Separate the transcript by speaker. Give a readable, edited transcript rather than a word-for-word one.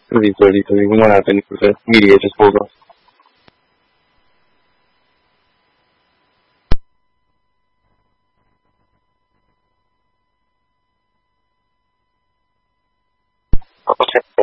Speaker 1: Listo, digo, what happened because the media just pulled off. Okay.